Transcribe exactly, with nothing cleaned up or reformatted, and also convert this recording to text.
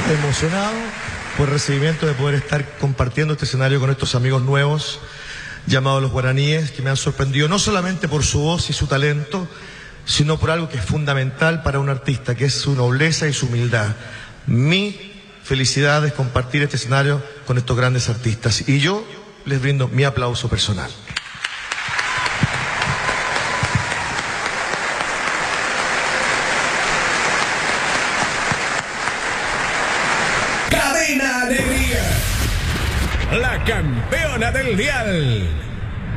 emocionado por el recibimiento de poder estar compartiendo este escenario con estos amigos nuevos llamados los guaraníes, que me han sorprendido no solamente por su voz y su talento, sino por algo que es fundamental para un artista, que es su nobleza y su humildad. Mi felicidad es compartir este escenario con estos grandes artistas, y yo les brindo mi aplauso personal. Cadena Alegría, la campeona del dial.